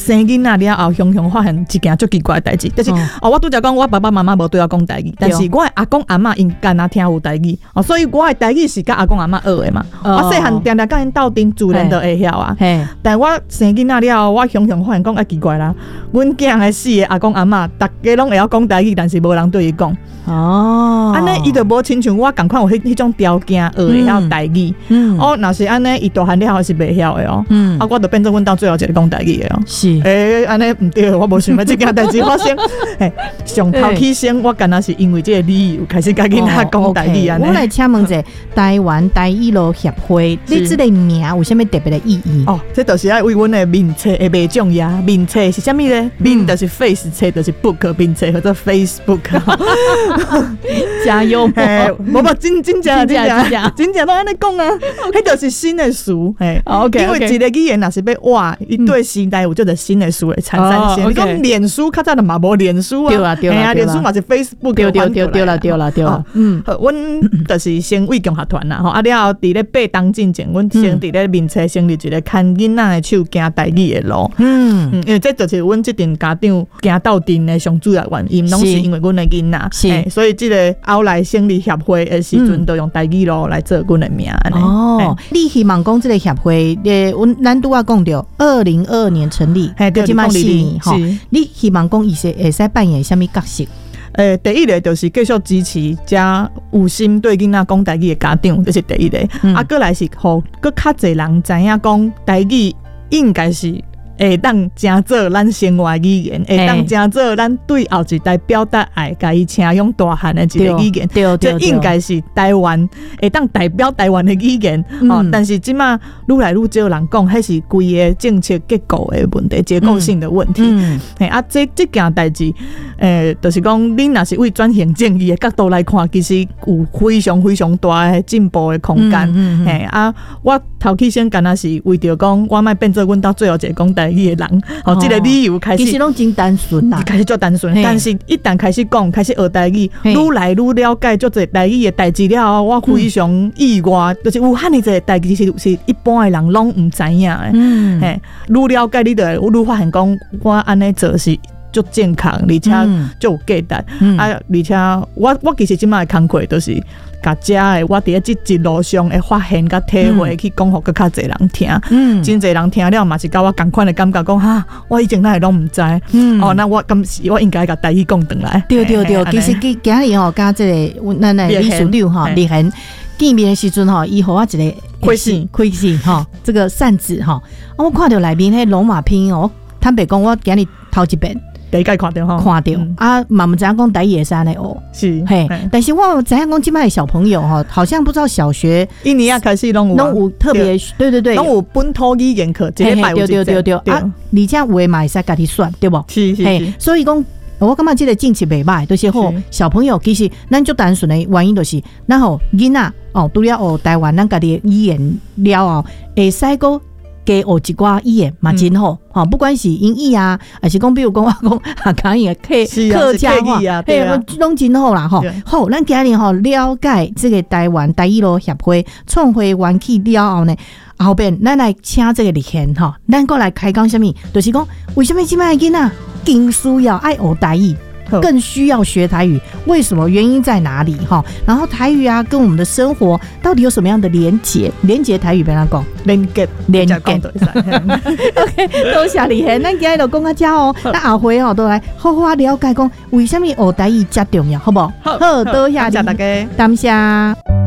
生囡仔了后，雄雄发现一件足奇怪的代志，就是我拄则讲我爸爸妈妈无对我讲台语，但是我的阿公阿嬷因干那听有台语，所以我的台语是甲阿公阿嬷学的嘛。我细汉定定甲因斗阵，自然就会晓啊。但我生囡仔了后，我雄雄发现讲奇怪啦，阮囝的四个阿公阿嬷，大家拢会晓讲台语，但是无人对伊讲。安尼伊就无亲像我共款有迄种条件学会晓台语。若是安尼，伊大汉了后是袂晓的哦。我就变做阮到最后一个讲台语的哦。是，安尼唔对，我无想要这件代志发生。上头起先，我敢若是因为这个理由开始甲囡仔讲台语安尼。 我来请问者，台湾台语路协会，你这个名有啥物特别的意义？ 这就是要为阮的名册会袂重要。名册是啥物呢？名就是 face， 册就是 book， 名册或者 Facebook。 加油！ 无真正都安尼讲啊，迄就是新的词。OK， 因为一个语言若是要活，伊对时代有就是新的词会产生性。你讲脸书，较早就嘛无脸书啊， 对啦， 脸书嘛是 Facebook。 对啦。 阮就是先为共学团啦，了后伫咧8当进前，阮先伫咧名册成立一个看囡仔的手行台语的路。因为这就是阮这阵家长行斗阵的上主要原因，拢是因为阮的囡仔。所以这个后来成立协会的时阵，都用台语路来做阮的名。 你希望讲这个协会，咱拄仔讲到2022年成立，即嘛4年吼。你希望讲伊会使扮演什么角色？ 第一个就是继续支持加有心对囡仔讲台语的家长，这是第一个。过来是互搁较侪人知影讲台语应该是会当真做咱生活语言，会当真做咱对后一代表达爱，甲伊请用大汉的一个语言。这应该是台湾会当代表台湾的语言。但是即马愈来愈少人讲，迄是规个政策结构的问题，结构性的问题。这件代志，就是讲，你若是为转型正义的角度来看，其实有非常非常大的进步的空间。我头起先干那是为着讲，我莫变做阮到最后一个讲台语的人。这个理由开始， 其实拢真单纯啦， 开始做单纯。但是一旦开始讲，开始学台语，愈来愈了解足侪台语的代志了，我非常意外，就是有遐尼侪代志是一般的人拢唔知影的。愈了解你就愈发现讲，我安尼做是足健康，而且足有价值。而且我其实即摆的工课都是甲遮的我伫咧即一路上的发现甲体会去讲互较侪人听。真侪人听了嘛是甲我同款的感觉，讲哈，我以前哪会拢唔知。那我今时我应该甲台语讲转来。 对，其实今日吼，甲即个咱的李淑柳吼，李恒见面的时阵吼，伊互我一个开心吼，这个扇子吼，我看到内面迄罗马拼哦，坦白讲，我今日头一遍。 第一届看到嘛毋知影讲台语会使安尼学， 是但是我知影讲即摆的小朋友好像不知道小学 1年啊开始拢有特别，对， 拢有本土语言课，一礼拜有一节。 对而且有的嘛会使家己选，对不？ 是。 所以讲，我感觉这个政策袂歹，就是好小朋友其实咱就单纯的原因就是咱吼囡仔除了学台湾咱家己的语言了后，会使个。加学一寡语言嘛真好，不管是英语啊，还是讲比如讲我讲客语的客家话，拢真好啦吼。好，咱今日了解这个台湾台语路协会创会元起了后呢，后边咱来请这个立宪咱过来开讲什么，就是讲为什么现在的囡仔更需要爱学台语。更需要学台语，为什么？原因在哪里？然后台语啊，跟我们的生活到底有什么样的连结？连结台语别人讲，连结。OK， 多谢李贤，咱今日就讲到这哦。咱下回都来好好了解讲，为什么学台语这重要，好不好？好，多谢大家，感谢。